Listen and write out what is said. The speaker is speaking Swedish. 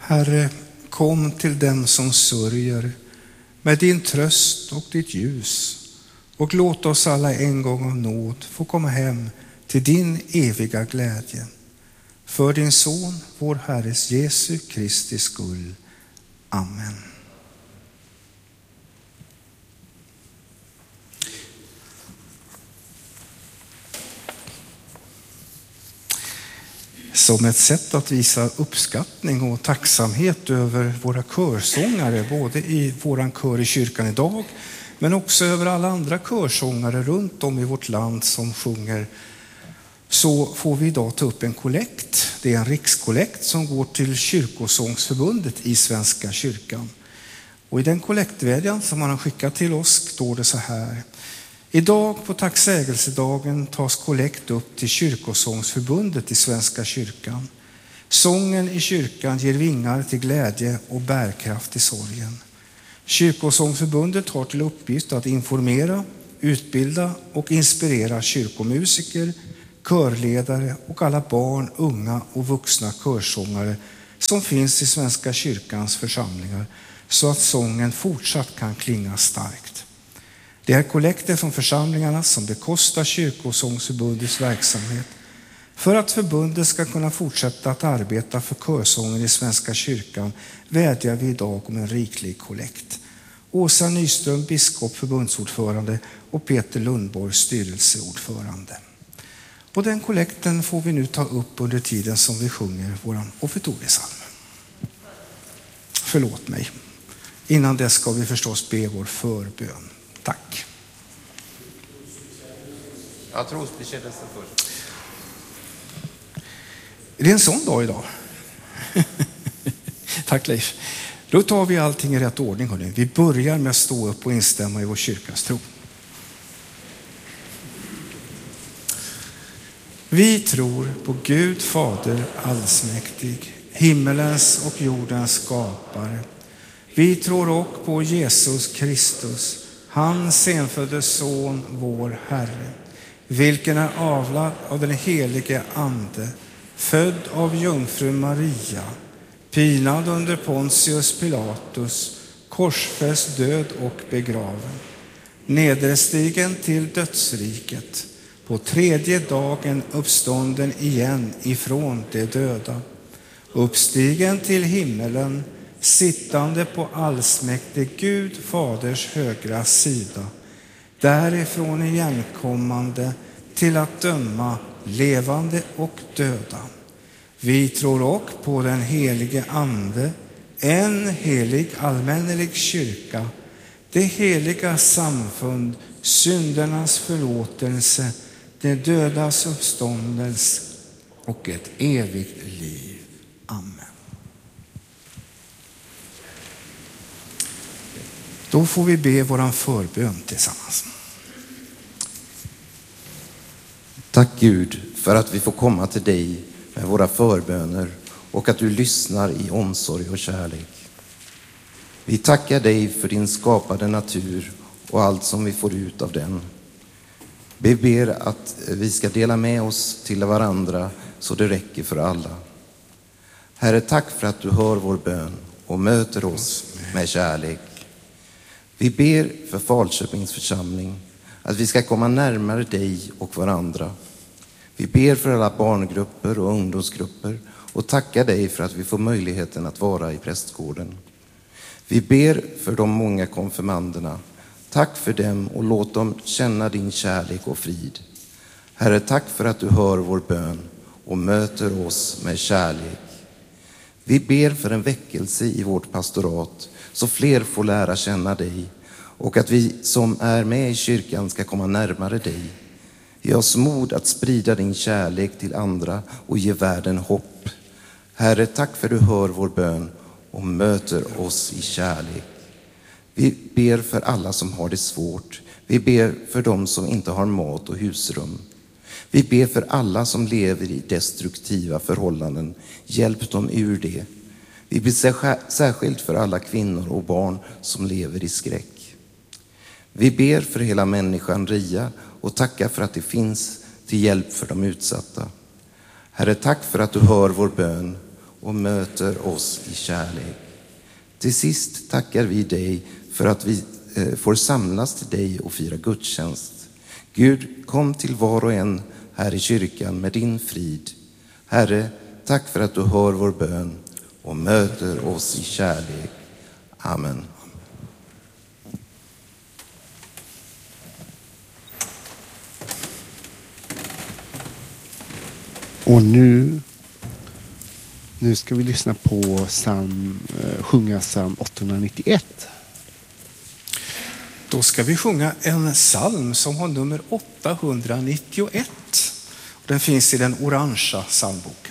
Herre, kom till dem som sörjer med din tröst och ditt ljus, och låt oss alla en gång av nåd få komma hem till din eviga glädje. För din son, vår Herres Jesu Kristi skull. Amen. Som ett sätt att visa uppskattning och tacksamhet över våra körsångare, både i våran kör i kyrkan idag, men också över alla andra körsångare runt om i vårt land som sjunger, så får vi idag ta upp en kollekt. Det är en rikskollekt som går till Kyrkosångsförbundet i Svenska kyrkan. Och i den kollektvädjan som man har skickat till oss står det så här: idag på tacksägelsedagen tas kollekt upp till Kyrkosångsförbundet i Svenska kyrkan. Sången i kyrkan ger vingar till glädje och bärkraft i sorgen. Kyrkosångsförbundet har till uppgift att informera, utbilda och inspirera kyrkomusiker, körledare och alla barn, unga och vuxna körsångare som finns i Svenska kyrkans församlingar, så att sången fortsatt kan klinga starkt. Det är kollekter från församlingarna som bekostar Kyrkosångsförbundets verksamhet. För att förbundet ska kunna fortsätta att arbeta för körsången i Svenska kyrkan vädjar vi idag om en riklig kollekt. Åsa Nyström, biskop, förbundsordförande, och Peter Lundborg, styrelseordförande. Och den kollekten får vi nu ta upp under tiden som vi sjunger våran offertoriesalm. Förlåt mig. Innan dess ska vi förstås be vår förbön. Tack. Jag tror trosbekännelse först. Det är en sån dag idag. Tack Leif. Då tar vi allting i rätt ordning. Hörni. Vi börjar med att stå upp och instämma i vår kyrkas tro. Vi tror på Gud Fader allsmäktig, himmelens och jordens skapare. Vi tror också på Jesus Kristus, hans enfödde son, vår Herre, vilken är avlad av den helige ande, född av jungfru Maria, pinad under Pontius Pilatus, korsfäst, död och begraven, nederstigen till dödsriket, på tredje dagen uppstånden igen ifrån de döda, uppstigen till himmelen, sittande på allsmäktig Gud Faders högra sida, därifrån igenkommande till att döma levande och döda. Vi tror också på den helige ande, en helig allmännelig kyrka, det heliga samfund, syndernas förlåtelse, det dödas uppståndelse och ett evigt liv. Amen. Då får vi be våran förbön tillsammans. Tack Gud för att vi får komma till dig med våra förböner och att du lyssnar i omsorg och kärlek. Vi tackar dig för din skapade natur och allt som vi får ut av den. Vi ber att vi ska dela med oss till varandra så det räcker för alla. Herre, tack för att du hör vår bön och möter oss med kärlek. Vi ber för Falköpings församling att vi ska komma närmare dig och varandra. Vi ber för alla barngrupper och ungdomsgrupper och tackar dig för att vi får möjligheten att vara i prästgården. Vi ber för de många konfirmanderna. Tack för dem och låt dem känna din kärlek och frid. Herre, tack för att du hör vår bön och möter oss med kärlek. Vi ber för en väckelse i vårt pastorat så fler får lära känna dig och att vi som är med i kyrkan ska komma närmare dig. Ge oss mod att sprida din kärlek till andra och ge världen hopp. Herre, tack för att du hör vår bön och möter oss i kärlek. Vi ber för alla som har det svårt. Vi ber för dem som inte har mat och husrum. Vi ber för alla som lever i destruktiva förhållanden. Hjälp dem ur det. Vi ber särskilt för alla kvinnor och barn som lever i skräck. Vi ber för hela människan RIA och tackar för att det finns till hjälp för de utsatta. Herre, tack för att du hör vår bön och möter oss i kärlek. Till sist tackar vi dig för att vi får samlas till dig och fira gudstjänst. Gud, kom till var och en här i kyrkan med din frid. Herre, tack för att du hör vår bön och möter oss i kärlek. Amen. Och nu ska vi lyssna på sjunga psalm 891. Då ska vi sjunga en psalm som har nummer 891. Den finns i den orangea psalmboken.